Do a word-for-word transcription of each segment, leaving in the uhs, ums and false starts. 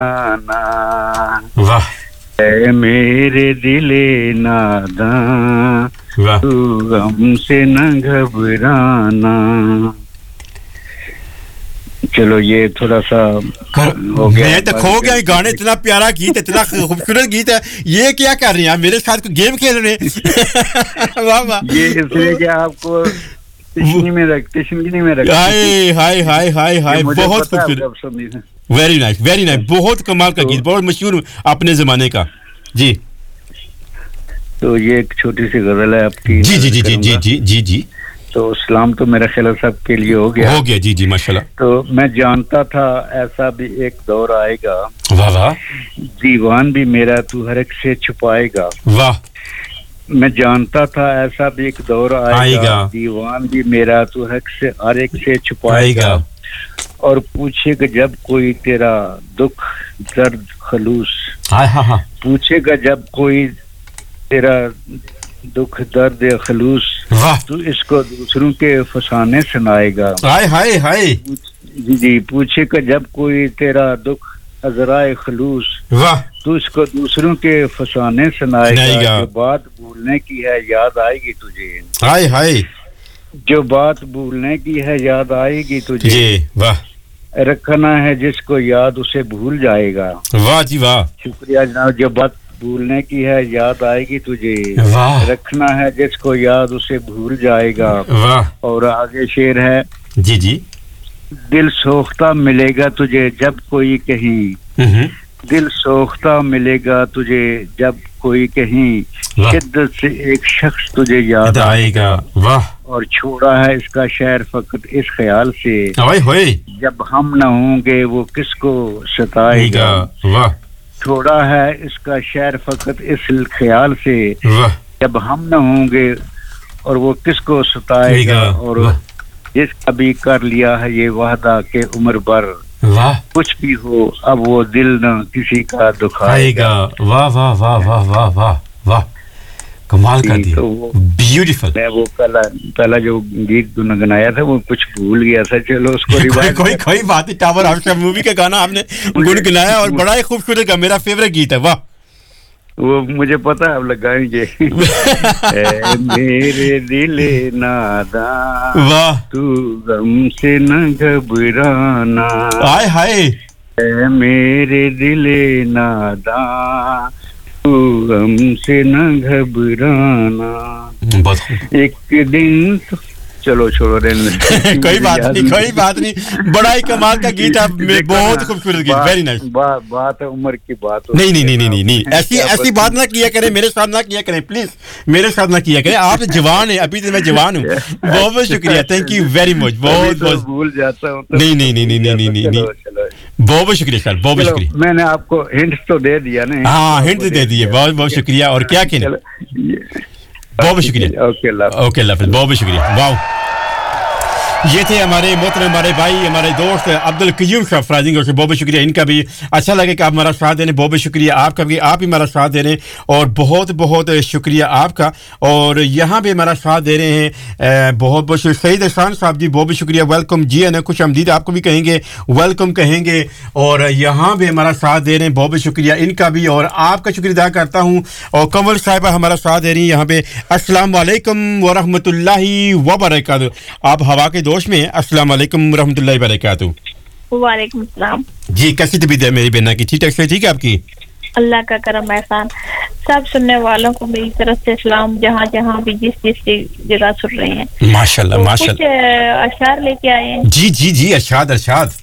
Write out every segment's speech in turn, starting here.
आना वाह ऐ मेरे दिले नादां तू गम से न घबराना चलो ये थोड़ा सा हो गया मैं तो खो गया गाने इतना प्यारा गीत इतना खूबसूरत गीत है ये क्या कर रहे हैं आप मेरे साथ गेम खेल रहे हैं वाह वाह ये इसलिए कि आपको स्टेशन में रख स्टेशन में रख हाय हाय हाय हाय हाय बहुत खूबसूरत वेरी नाइस वेरी नाइस बहुत कमाल का गीत बहुत मशहूर अपने जमाने का जी तो ये एक छोटी सी गजल है आपकी जी जी जी जी जी जी जी जी तो सलाम तो मेरा ख्याल सब के लिए हो गया हो गया जी जी माशाल्लाह तो मैं जानता था ऐसा भी एक दौर आएगा वाह वाह दीवान भी मेरा तू हर एक से छुपाएगा वाह मैं जानता था ऐसा भी एक दौर आएगा, आएगा। दीवान भी मेरा तू हर एक से हर एक से छुपाएगा और पूछेगा जब कोई तेरा दुख दर्द खलूस हाय हां हां पूछेगा जब कोई तेरा दुख दर्द खलूस तू इसको दूसरों के फसाने सुनाएगा हाय हाय हाय जी जी पूछेगा जब कोई तेरा दुख अजराए खलूस वाह तू इसको दूसरों के फसाने सुनाएगा जो बात भूलने की है याद आएगी तुझे हाय हाय जो बात भूलने की है याद आएगी तुझे जी वाह रखना है जिसको याद उसे भूल जाएगा वाह जी वाह शुक्रिया जनाब जो बात भूलने की है याद आएगी तुझे वाह रखना है जिसको याद उसे भूल जाएगा वाह और आगे शेर है जी जी दिल सोख्ता मिलेगा तुझे जब कोई कहीं दिल सोख्ता मिलेगा तुझे जब कोई कहीं शिद्दत से एक शख्स तुझे याद आएगा वाह और छोड़ा है इसका शहर फकत इस ख्याल से ओए होए जब हम न होंगे वो किसको सताएगा वाह छोड़ा है इसका शहर फकत इस ख्याल से वाह जब हम न होंगे और वो किसको सताएगा और जिसका भी कर लिया है ये वादा के उम्र भर वाह कुछ भी हो अब वो दिल न किसी का दुखाएगा वाह वाह वाह वाह वाह वाह वाह कमाल कर दिया तो ब्यूटीफुल मैं वो पहला पहला जो गीत गुनगुनाया था वो कुछ भूल गया था चलो उसको रिवाइज कोई कोई बात नहीं टावर हाउस मूवी का गाना आपने गुनगुनाया और बड़ा ही खूबसूरत का मेरा फेवरेट गीत है वाह वो मुझे पता है अब लगाएंगे ए मेरे दिले नादां वाह तू गम से न घबराना हाय हाय ए मेरे दिले नादां तू गम से न घबराना बहुत एक दिन चलो छोड़ो कोई बात नहीं कोई बात नहीं बड़ा ही कमाल का गीत है बहुत खूबसूरत गीत वेरी नाइस बात बात है उम्र की बात नहीं नहीं नहीं नहीं नहीं ऐसी ऐसी बात ना किया करें मेरे साथ ना किया करें प्लीज मेरे साथ ना किया करें आप जवान हैं अभी तो मैं जवान हूँ बहुत बहुत शुक्रिया थैंक यू वेरी मच बहुत बहुत भूल जाता हूँ नहीं नहीं नहीं नहीं नहीं नहीं नहीं बहुत बहुत शुक्रिया सर बहुत बहुत शुक्रिया मैंने आपको हिंट तो दे दिया ना हाँ हिंट दे दिए बहुत बहुत शुक्रिया और क्या कहना बहुत बहुत शुक्रिया ओके अल्लाह ओके अल्लाह बहुत बहुत शुक्रिया वाओ ये थे हमारे मोहतरम हमारे भाई हमारे दोस्त अब्दुल कयूम साहब फ्राजिंग और बहुत बहुत शुक्रिया इनका भी अच्छा लगे कि आप हमारा साथ देने बहुत बहुत शुक्रिया आपका भी आप ही हमारा साथ दे रहे हैं और बहुत बहुत शुक्रिया आपका और यहाँ भी हमारा साथ दे रहे हैं बहुत बहुत सईद एहसान साहब जी बहुत बहुत शुक्रिया वेलकम जी है ना खुश आमदीद आपको भी कहेंगे वेलकम कहेंगे और यहाँ भी हमारा साथ दे रहे हैं बहुत बहुत शुक्रिया इनका भी और आपका शुक्रिया अदा करता हूँ और कमल साहिबा हमारा साथ दे रही हैं यहाँ पे अस्सलाम वालेकुम व रहमतुल्लाहि व बरकातहू आप हवा के दोस्त में अस्सलाम वालेकुम रहमतुल्लाहि व बरकातहू वालेकुम सलाम जी कैसी तबीयत है मेरी बहना की ठीक ठाक से ठीक है आपकी अल्लाह का करम एहसान सब सुनने वालों को मेरी तरफ से सलाम जहाँ जहाँ भी जिस जिस जगह सुन रहे हैं माशाल्लाह तो माशाल्लाह कुछ अशआर लेके आए हैं जी जी जी अरशाद अरशाद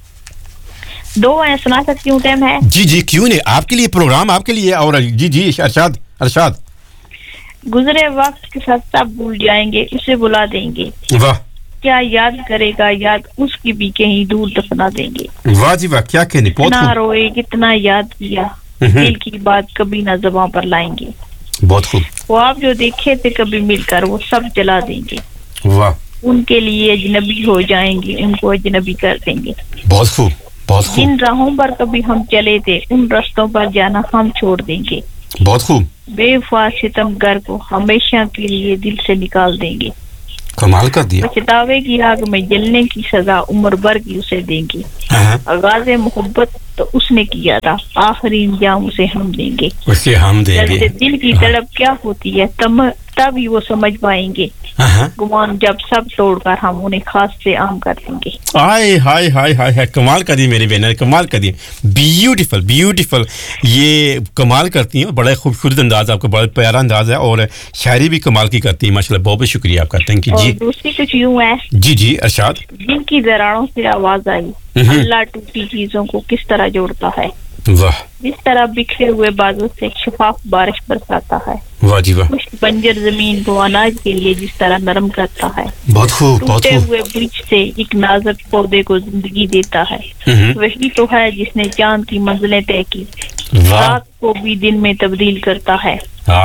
दो हैं सुना सकती हूँ टाइम है जी जी क्यों नहीं आपके लिए प्रोग्राम आपके लिए और जी जी अरशाद अरशाद गुजरे वक्त के साथ सब भूल जाएंगे उसे बुला देंगे वाह क्या याद करेगा याद उसकी भी कहीं दूर दफना देंगे वाह जी वाह क्या कहने कितना रोए कितना याद किया दिल की बात कभी ना ज़बान पर लाएंगे बहुत खूब वो आप जो देखे थे कभी मिलकर वो सब जला देंगे वाह उनके लिए अजनबी हो जाएंगे उनको अजनबी कर देंगे बहुत खूब बहुत खूब जिन राहों पर कभी हम चले थे उन रास्तों पर जाना हम छोड़ देंगे बहुत खूब बेवफा सितमगर को हमेशा के लिए दिल से निकाल देंगे कमाल कर दिया पछतावे की आग में जलने की सजा उम्र भर की उसे देंगे आगाज़ मोहब्बत तो उसने किया था आखिरी इंजाम उसे हम देंगे उसे हम देंगे दिल की तड़प क्या होती है तब तभी वो समझ पाएंगे गुमान जब सब तोड़कर हम उन्हें खास से आम कर देंगे हाय हाय हाय हाय हाय कमाल कर दी मेरी बहन कमाल कर दी ब्यूटीफुल ब्यूटीफुल ये कमाल करती हैं बड़ा खूबसूरत अंदाज आपका बड़ा प्यारा अंदाज है और शायरी भी कमाल की करती हैं माशाल्लाह बहुत बहुत शुक्रिया आपका थैंक यू जी दूसरी कुछ यूं है जी जी अरशाद जिनकी दरारों से आवाज आई अल्लाह टूटी चीजों को किस तरह जोड़ता है वाह जिस तरह बिखरे हुए बादल से शफाफ बारिश बरसाता है वाह जी वाह खुश्क बंजर जमीन को अनाज के लिए जिस तरह नरम करता है बहुत खूब बहुत खूब हुए वृक्ष से एक नाजुक पौधे को जिंदगी देता है वही तो है जिसने चांद की मंजिलें तय की रात को भी दिन में तब्दील करता है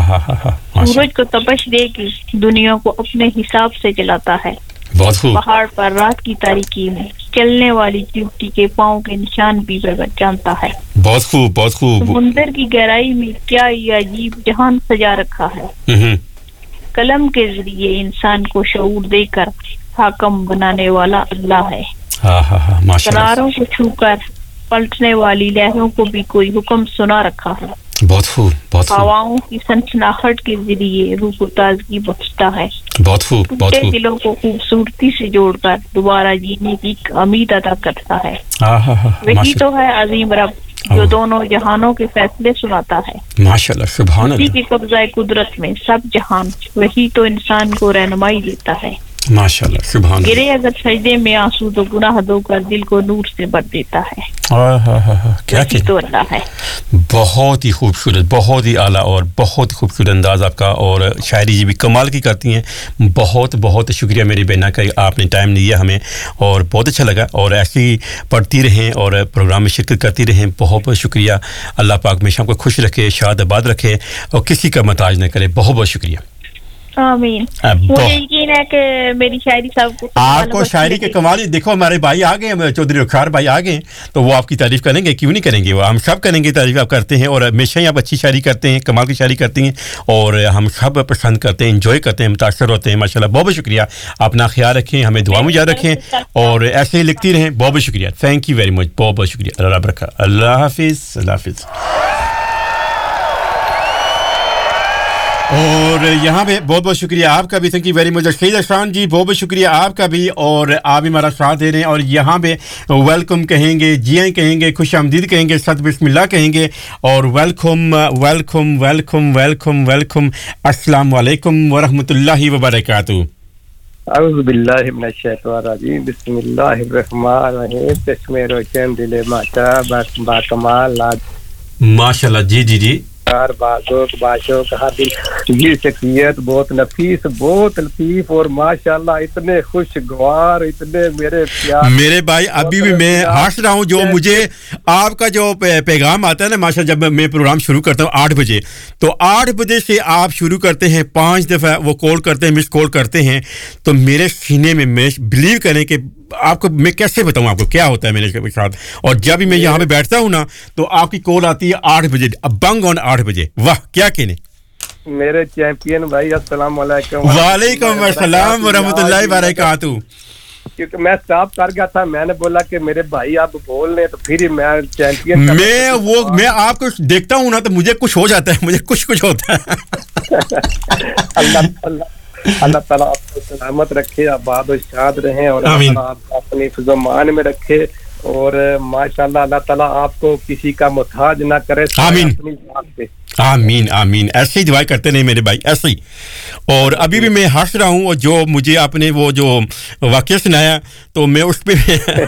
सूरज को तपश दे के दुनिया को अपने हिसाब से चलाता है बहुत खूब पहाड़ पर रात की तारीकी में चलने वाली चींटी के पांव के निशान भी जानता है बहुत खूब बहुत खूब समुंदर की गहराई में क्या ये अजीब जहान सजा रखा है कलम के जरिए इंसान को शऊर देकर हाकम बनाने वाला अल्लाह है हाँ हाँ हाँ माशाल्लाह किनारों को छूकर पलटने वाली लहरों को भी कोई हुक्म सुना रखा है बहुत खूब बहुत खूब हवाओं की सनसनाहट के जरिए रूह को ताजगी बख्शता है बहुत खूब बहुत खूब दिलों को खूबसूरती से जोड़कर दोबारा जीने की उम्मीद अदा करता है वही तो है अजीम रब जो दोनों जहानों के फैसले सुनाता है माशाल्लाह सुभान अल्लाह की कब्ज़ाए कुदरत में सब जहान वही तो इंसान को रहनुमाई देता है माशाल्लाह सुभान गिरे अगर सजदे में आंसू तो गुनाह धोकर दिल को नूर से भर देता है हाँ हाँ हाँ क्या कहते तो अल्लाह है बहुत ही खूबसूरत बहुत ही आला और बहुत खूबसूरत अंदाज आपका और शायरी जी भी कमाल की करती हैं बहुत बहुत शुक्रिया मेरी बहना का आपने टाइम दिया हमें और बहुत अच्छा लगा और ऐसे ही पढ़ती रहें और प्रोग्राम में शिरकत करती रहें बहुत बहुत शुक्रिया अल्लाह पाक हमेशा आपको खुश रखे शाद आबाद रखे और किसी का मोहताज न करे बहुत बहुत शुक्रिया आमीन मुझे यकीन है कि मेरी शायरी सबको आपको शायरी के कमाल देखो हमारे भाई आ गए चौधरी रुखार भाई आ गए तो वो आपकी तारीफ करेंगे क्यों नहीं करेंगे वो हम सब करेंगे तारीफ आप करते हैं और हमेशा ही आप अच्छी शायरी करते हैं कमाल की शायरी करती हैं और हम सब पसंद करते हैं एंजॉय करते हैं मुतासर होते हैं माशाल्लाह बहुत बहुत शुक्रिया अपना ख्याल रखें हमें दुआ में याद रखें और ऐसे ही लिखती रहें बहुत बहुत शुक्रिया थैंक यू वेरी मच बहुत बहुत शुक्रिया अल्लाह रखा अल्लाह हाफिज़ अल्लाह हाफिज़ और यहाँ पे बहुत बहुत शुक्रिया आपका भी थैंक यू वेरी मच शहीद अहसान जी बहुत बहुत शुक्रिया आपका भी और आप भी हमारा साथ दे रहे हैं और यहाँ पे वेलकम कहेंगे जी आए कहेंगे खुश आमदीद कहेंगे सत बिस्मिल्लाह कहेंगे और welcome welcome welcome welcome welcome अस्सलाम वालेकुम व रहमतुल्लाहि व बरकातहू अऊज़ु बिल्लाहि मिनश शैतानिर रजीम बिस्मिल्लाहिर रहमानिर रहीम चश्मे रोशन दिल माता बस बा कमाल माशाल्लाह जी जी जी बाजोक बाशोक हादिल ये शख्सियत बहुत नफीस बहुत लतीफ और माशाल्लाह इतने खुशगवार इतने मेरे प्यार मेरे भाई अभी भी मैं हंस रहा हूँ जो मुझे आपका जो पैगाम आता है ना माशाल्लाह जब मैं प्रोग्राम शुरू करता हूँ आठ बजे तो आठ बजे से आप शुरू करते हैं पांच दफ़ा वो कॉल करते हैं मिस कॉल करते हैं तो मेरे सीने में मैं बिलीव करें कि आपको मैं कैसे बताऊं आपको क्या होता है मेरे साथ और जब भी मैं यहाँ पे बैठता हूँ ना तो आपकी कॉल आती है आठ बजे बंग ऑन आठ बजे वाह क्या कहने मेरे चैंपियन भाई अस्सलाम वालेकुम वालेकुम अस्सलाम व रहमतुल्लाहि व बरकातहू क्योंकि मैं स्टॉप कर गया था मैंने बोला कि मेरे भाई आप बोल रहे तो फिर मैं चैंपियन मैं वो मैं आपको देखता हूँ ना तो मुझे कुछ हो जाता है मुझे कुछ कुछ होता है अल्लाह अल्लाह अल्लाह ताला आपको सलामत रखे आबाद और शाद रहें और आप अपने हिफ्ज़-ओ-मान में रखे और माशाल्लाह अल्लाह ताला आपको किसी का मुताज ना करे आमीन आमीन आमीन ऐसे ही दुआ करते नहीं मेरे भाई ऐसे ही और अभी भी मैं हंस रहा हूँ और जो मुझे आपने वो जो वाक़या सुनाया तो मैं उस पे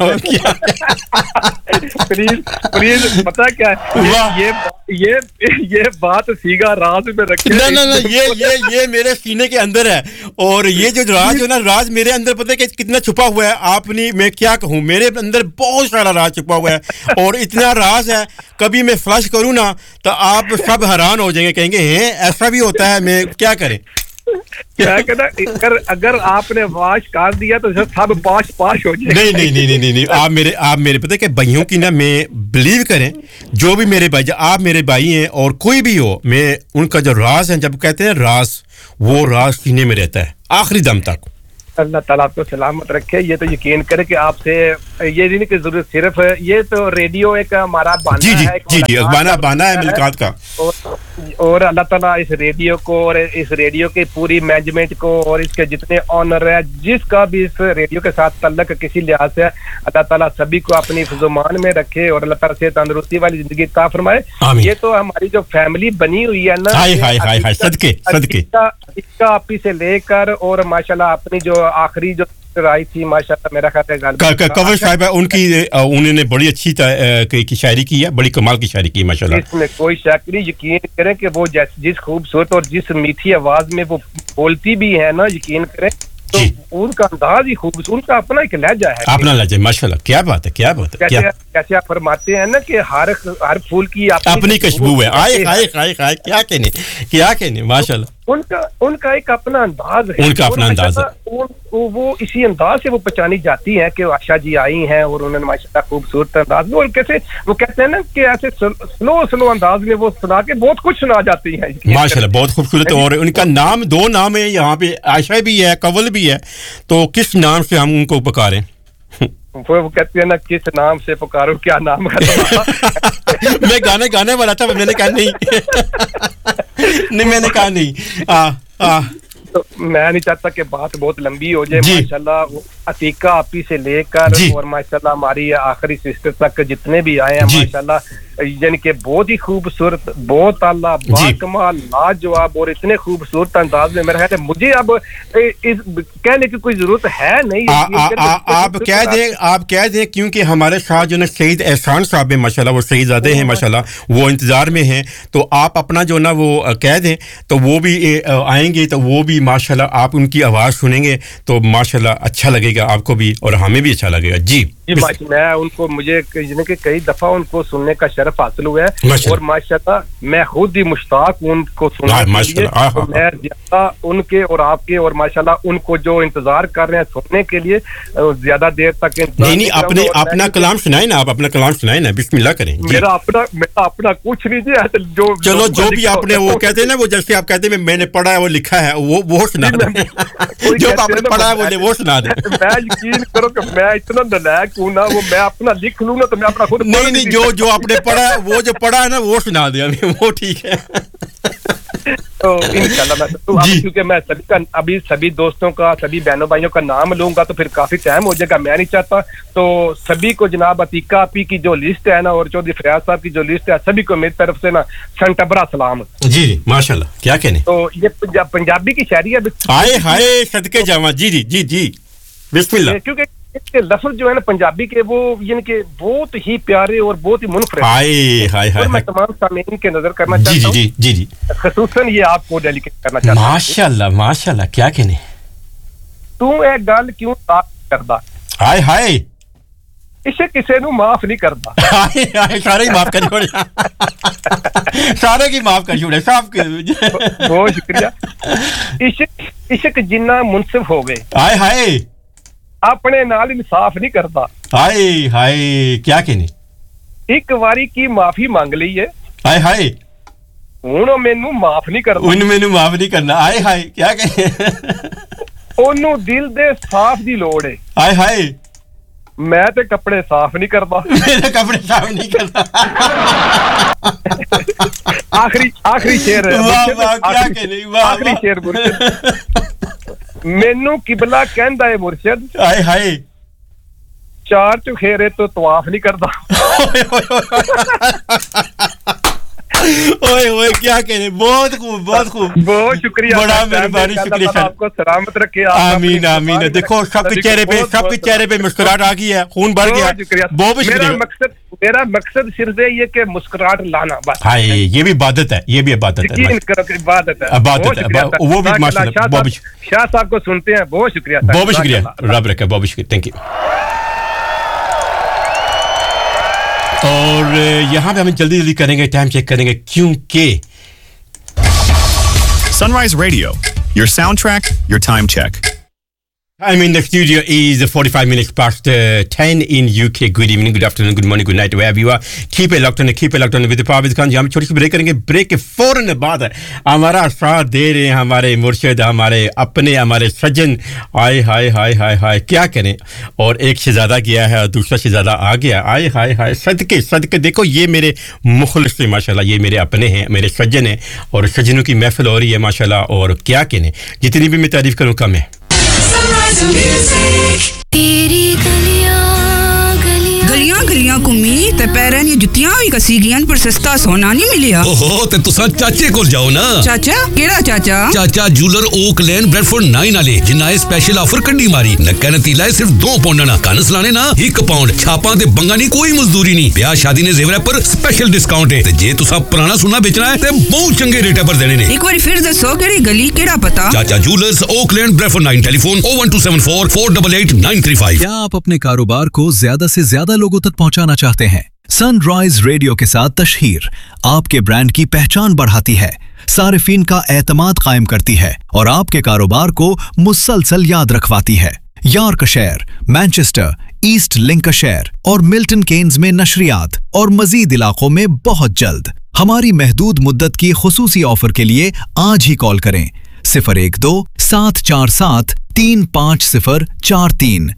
प्लीज प्लीज पता क्या है ये ये ये बात सीगा राज में रखे ना ना ना ये ये ये मेरे सीने के अंदर है और ये जो राज है ना राज मेरे अंदर पता है कि कितना छुपा हुआ है आपने मैं क्या कहूँ मेरे अंदर बहुत सारा राज छुपा हुआ है और इतना राज है कभी मैं फ्लश करूँ ना तो आप सब हैरान हो जाएंगे कहेंगे हैं ऐसा भी होता है मैं क्या करें क्या कहना अगर अगर आपने वाश कर दिया तो सब पाश पाश हो जाएगा नहीं नहीं नहीं नहीं नहीं आप मेरे आप मेरे पता है कि भाइयों की ना मैं बिलीव करें जो भी मेरे भाई आप मेरे भाई हैं और कोई भी हो मैं उनका जो राज है जब कहते हैं राज वो राज सीने में रहता है आखिरी दम तक اللہ تعالیٰ آپ کو سلامت رکھے. یہ تو یقین کرے کہ آپ سے یہ نہیں کہ ضرورت صرف یہ تو ریڈیو ایک ہمارا بانا جی جی ہے جی جی بانا بانا ہے ملکات کا, اور اللہ تعالیٰ اس ریڈیو کو اور اس ریڈیو کی پوری مینجمنٹ کو اور اس کے جتنے آنر ہے جس کا بھی اس ریڈیو کے ساتھ تعلق کسی لحاظ سے, اللہ تعالیٰ سبھی کو اپنی حفظ و مان میں رکھے اور اللہ تعالیٰ سے تندرستی والی زندگی عطا فرمائے. یہ تو ہماری جو فیملی بنی ہوئی ہے نا, ہائے ہائے ہائے ہائے صدقے صدقے آپی سے لے کر اور ماشاءاللہ اپنی جو آخری جو آئی تھی ماشاءاللہ میرا خیال ہے کور صاحب ان کی انہوں نے بڑی اچھی کی شاعری کی ہے, بڑی کمال کی شاعری کی ماشاءاللہ. اس میں کوئی شک نہیں, یقین کریں کہ وہ جس خوبصورت اور جس میٹھی آواز میں وہ بولتی بھی ہے نا, یقین کریں تو ان کا انداز ہی خوبصورت, ان کا اپنا ایک لہجہ ہے, اپنا لہجہ ماشاءاللہ. کیا بات ہے کیا بات ہے, کیسے آپ فرماتے ہیں نا کہ ہر ہر پھول کی اپنی خوشبو ہے. آئے ہائے ہائے ہائے کیا کہنے کیا کہنے ماشاءاللہ. ان کا ان کا ایک اپنا انداز ہے, ان کا اپنا انداز ہے, وہ اسی انداز سے وہ پہچانی جاتی ہیں کہ آشا جی آئی ہیں اور انہوں نے ماشاءاللہ خوبصورت انداز میں, اور کیسے وہ کہتے ہیں نا کہ ایسے سلو سلو انداز میں وہ سنا کے بہت کچھ سنا جاتی ہیں ماشاءاللہ, بہت خوبصورت. اور ان کا نام دو نام ہے یہاں پہ, آشا بھی ہے کول بھی ہے, تو کس نام سے ہم ان کو پکاریں؟ وہ کہتے ہیں نا کس نام سے پکارو, کیا نام ہے. میں گانے گانے والا تھا, میں نے کہا نہیں نہیں میں نے کہا نہیں آ آ تو میں نہیں چاہتا کہ بات بہت لمبی ہو جائے. ماشاءاللہ عتیقہ آپی سے لے کر اور ماشاءاللہ ہماری آخری سسٹر تک جتنے بھی آئے ہیں ماشاءاللہ, یعنی کہ بہت ہی خوبصورت, بہت اعلیٰ, باکمال, لاجواب اور اتنے خوبصورت انداز میں. میرا خیال ہے مجھے اب کہنے کی کوئی ضرورت ہے نہیں. آپ کہہ دیں آپ کہہ دیں کیونکہ ہمارے ساتھ جو نا شہید احسان صاحب ہیں ماشاءاللہ, وہ شہیدزادے ہیں ماشاءاللہ, وہ انتظار میں ہیں, تو آپ اپنا جو نا وہ کہہ دیں تو وہ بھی آئیں گے, تو وہ بھی ماشاءاللہ آپ ان کی آواز سنیں گے تو ماشاءاللہ اچھا لگے گا آپ کو بھی اور ہمیں بھی اچھا لگے گا. جی میں ان کو مجھے کہ کئی دفعہ ان کو سننے کا شرف حاصل ہوا ہے, اور ماشاءاللہ میں خود ہی مشتاق ہوں ان کو سننے کے لیے. میں زیادہ ان کے اور آپ کے اور ماشاءاللہ ان کو جو انتظار کر رہے ہیں سننے کے لیے زیادہ دیر تک نہیں نہیں اپنے اپنا کلام سنائیں نا, آپ اپنا کلام سنائیں نا, بسم اللہ کریں. میرا اپنا میرا اپنا کچھ نہیں ہے, جو چلو جو بھی آپ نے وہ کہتے ہیں نا, وہ جیسے آپ کہتے ہیں میں نے پڑھا ہے وہ لکھا ہے, وہ وہ سنا دیں, جو آپ نے پڑھا ہے وہ سنا دیں. میں یقین کرو کہ میں اتنا نالائق ہوں نا, وہ میں اپنا لکھ لوں نا تو میں اپنا خود نہیں نہیں جو جو آپ نے پڑھا ہے وہ جو پڑھا ہے نا وہ سنا دیں ابھی, وہ ٹھیک ہے. تو انشاءاللہ میں کیونکہ میں سبھی کا ابھی سبھی دوستوں کا سبھی بہنوں بھائیوں کا نام لوں گا تو پھر کافی ٹائم ہو جائے گا, میں نہیں چاہتا. تو سبھی کو جناب عتیقہ آپی کی جو لسٹ ہے نا اور چودھری فریاض صاحب کی جو لسٹ ہے, سبھی کو میری طرف سے نا سنٹبرا سلام. جی جی ماشاءاللہ, کیا کہنے. تو یہ پنجابی کی شاعری ہے, ہائے ہائے صدقے جاواں. جی جی جی جی بسم اللہ. کیونکہ اس کے لفظ جو ہے نا پنجابی کے وہ یعنی کہ بہت ہی پیارے اور بہت ہی منفرد ہیں, میں تمام سامعین کے نظر کرنا چاہتا ہوں. جی جی جی خصوصاً یہ آپ کو ڈیلیکیٹ کرنا چاہتا ہوں. ماشاءاللہ ماشاءاللہ, کیا کہنے. تو اے گل کیوں معاف کردا, ہائے ہائے اسے کسے نو معاف نہیں کردا. ہائے ہائے سارے ہی معاف کر چھوڑے, سارے کی معاف کر چھوڑے صاحب کے. بہت شکریہ. عشق عشق جنہ منصف ہو گئے, ہائے ہائے اپنے نال انصاف نہیں کرتا. ہائے ہائے کیا کہنے. ایک واری کی معافی مانگ لی ہے, ہائے ہائے ہوں مینوں معاف نہیں کرتا. ان مینوں معاف نہیں کرنا, ہائے ہائے کیا کہنے. اونوں دل دے صاف دی لوڑ ہے, ہائے ہائے میں تے کپڑے صاف نہیں کرتا. میرے کپڑے صاف نہیں کرتا. آخری آخری شعر آخری شعر مینوں قبلہ کہندا ہے مرشد, ہائے ہائے چار چخیرے تو طواف نہیں کردا. اوئے اوئے کیا کہنے. بہت خوب بہت خوب, بہت شکریہ, بڑا مہربانی, شکریہ. آپ کو سلامت رکھے. آمین آمین. دیکھو سب کے چہرے پہ سب کے چہرے پہ مسکراہٹ آ گئی ہے, خون بھر گیا. بہت شکریہ. مقصد میرا مقصد صرف یہ کہ مسکراہٹ لانا بس. ہاں یہ بھی عبادت ہے, یہ بھی عبادت ہے, عبادت ہے, عبادت ہے. وہ بھی ماشاءاللہ بہت شاہ صاحب کو سنتے ہیں. بہت شکریہ, بہت شکریہ, رب رکھے, بہت شکریہ, تھینک یو. اور یہاں پہ ہم جلدی جلدی کریں گے, ٹائم چیک کریں گے کیونکہ Sunrise Radio, your soundtrack, your time check. I'm in the studio is forty-five minutes past uh, ten in U K. Good evening, good afternoon, good morning, good night, wherever you are. Keep it locked on, keep it locked on with the Parvez Khan. हम छोटी सी break करेंगे. Break के फौरन बाद हमारा साथ दे रहे हैं हमारे मुर्शिद, हमारे अपने, हमारे सज्जन. आए हाय हाय हाय हाय क्या करें. और एक शहजादा गया है और दूसरा शहजादा आ गया. आए हाय हाय सदके सदके. देखो ये मेरे मुखलिस हैं माशाल्लाह, ये मेरे अपने हैं, मेरे सज्जन हैं और सज्जनों की महफिल हो रही है माशाल्लाह. और क्या करें, जितनी भी मैं तारीफ करूं कम है. तेरी गलियां गलियां गलियां घुमी ते पैरां दी जुत्तियां भी कसी गईयां पर सस्ता सोना नहीं मिलिया. ओहो ते तुसा चाचे कोल जाओ ना. चाचा केड़ा चाचा? चाचा जूलर ओक लेन ब्रेडफोर्ड नाइन वाले जिन्ना स्पेशल ऑफर कड्डी मारी. नक्का नतीला है सिर्फ दो पाउंड ना. कन सलाने ना एक पाउंड. छापां ते बंगा नहीं, कोई मजदूरी नहीं. ब्याह शादी ने जेवर पर स्पेशल डिस्काउंट है. ते जे तुसा पुराना सोना बेचना है ते बहुत चंगे रेट पर देने ने. एक बार फिर दसो केड़ी गली केड़ा पता? चाचा जूलर्स ओक लेन Bradford nine. Telephone oh one two seven four four eight eight nine three five. क्या आप अपने कारोबार को ज्यादा से ज्यादा लोगों तक पहुंचाना चाहते हैं? सनराइज रेडियो के साथ तशहीर आपके ब्रांड की पहचान बढ़ाती है, सारिफीन का एतमाद कायम करती है और आपके कारोबार को मुसलसल याद रखवाती है. यॉर्कशायर, मैनचेस्टर, ईस्ट लिंकशायर और मिल्टन केन्स में नशरियात और मजीद इलाकों में बहुत जल्द. हमारी महदूद मुद्दत की खुसूसी ऑफर के लिए आज ही कॉल करें सिफर एक दो सात चार सात तीन पाँच सिफर चार तीन.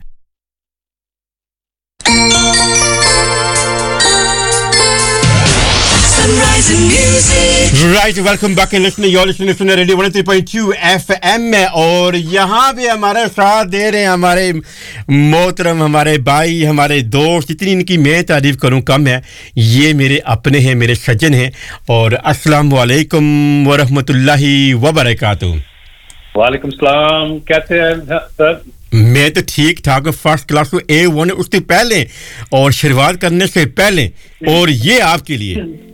Right, welcome back and listening. You're listening to Radio one oh three point two F M और यहाँ पे हमारे साथ दे रहे हैं हमारे मोहतरम, हमारे भाई, हमारे दोस्त. जितनी इनकी मैं तारीफ करूँ कम है. ये मेरे अपने हैं, मेरे सज्जन हैं. और अस्सलाम वालेकुम व रहमतुल्लाहि व बरकातहू. वालेकुम सलाम. कैसे हैं सर? मैं तो ठीक ठाक, फर्स्ट क्लास ए वन. उससे पहले और शुरुआत करने से पहले और ये आपके लिए